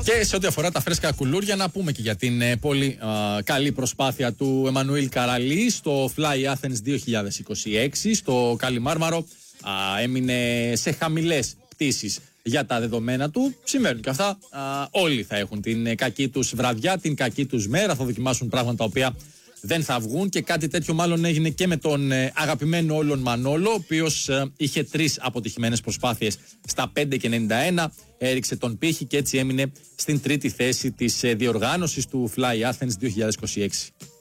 Και σε ό,τι αφορά τα φρέσκα κουλούρια, να πούμε και για την πολύ καλή προσπάθεια του Εμμανουήλ Καραλή στο Fly Athens 2026. Στο Καλιμάρμαρο έμεινε σε χαμηλές πτήσεις για τα δεδομένα του. Συμβαίνουν και αυτά. Όλοι θα έχουν την κακή τους βραδιά, την κακή τους μέρα. Θα δοκιμάσουν πράγματα τα οποία δεν θα βγουν, και κάτι τέτοιο μάλλον έγινε και με τον αγαπημένο όλων Μανόλο, ο οποίος είχε 3 αποτυχημένες προσπάθειες στα 5 και 91, έριξε τον πύχη και έτσι έμεινε στην 3η θέση της διοργάνωσης του Fly Athens 2026.